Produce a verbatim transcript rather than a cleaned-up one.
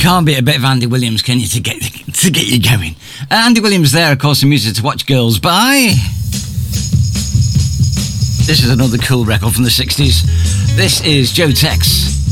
can't beat a bit of Andy Williams, can you, to get to get you going? Uh, Andy Williams there, of course, some music to watch girls by. This is another cool record from the sixties. This is Joe Tex.